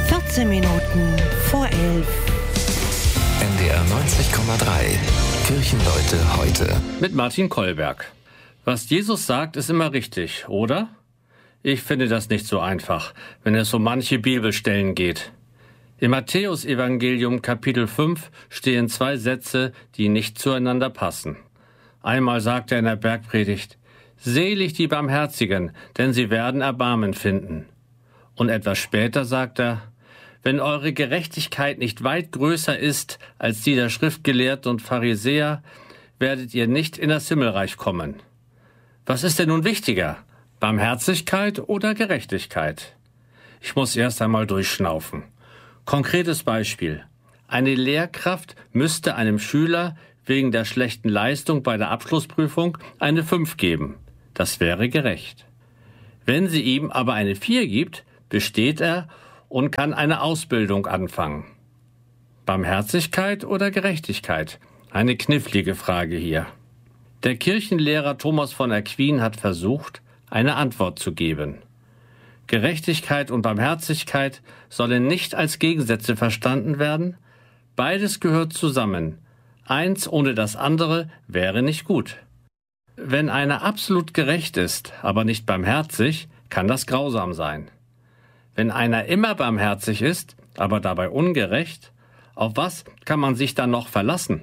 14 Minuten vor 11. NDR 90,3. Kirchenleute heute. Mit Martin Kollberg. Was Jesus sagt, ist immer richtig, oder? Ich finde das nicht so einfach, wenn es um manche Bibelstellen geht. Im Matthäus-Evangelium Kapitel 5 stehen 2 Sätze, die nicht zueinander passen. Einmal sagt er in der Bergpredigt: Selig die Barmherzigen, denn sie werden Erbarmen finden. Und etwas später sagt er: Wenn eure Gerechtigkeit nicht weit größer ist als die der Schriftgelehrten und Pharisäer, werdet ihr nicht in das Himmelreich kommen. Was ist denn nun wichtiger? Barmherzigkeit oder Gerechtigkeit? Ich muss erst einmal durchschnaufen. Konkretes Beispiel. Eine Lehrkraft müsste einem Schüler wegen der schlechten Leistung bei der Abschlussprüfung eine 5 geben. Das wäre gerecht. Wenn sie ihm aber eine 4 gibt, besteht er und kann eine Ausbildung anfangen. Barmherzigkeit oder Gerechtigkeit? Eine knifflige Frage hier. Der Kirchenlehrer Thomas von Aquin hat versucht, eine Antwort zu geben. Gerechtigkeit und Barmherzigkeit sollen nicht als Gegensätze verstanden werden. Beides gehört zusammen. Eins ohne das andere wäre nicht gut. Wenn einer absolut gerecht ist, aber nicht barmherzig, kann das grausam sein. Wenn einer immer barmherzig ist, aber dabei ungerecht, auf was kann man sich dann noch verlassen?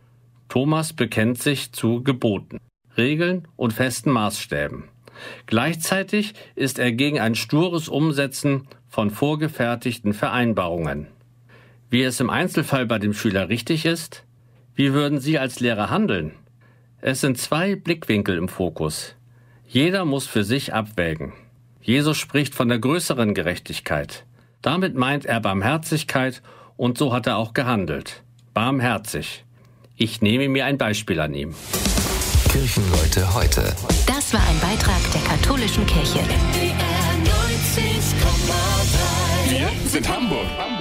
Thomas bekennt sich zu Geboten, Regeln und festen Maßstäben. Gleichzeitig ist er gegen ein stures Umsetzen von vorgefertigten Vereinbarungen. Wie es im Einzelfall bei dem Schüler richtig ist? Wie würden Sie als Lehrer handeln? Es sind 2 Blickwinkel im Fokus. Jeder muss für sich abwägen. Jesus spricht von der größeren Gerechtigkeit. Damit meint er Barmherzigkeit und so hat er auch gehandelt. Barmherzig. Ich nehme mir ein Beispiel an ihm. Kirchenleute heute. Das war ein Beitrag der katholischen Kirche. Wir sind Hamburg.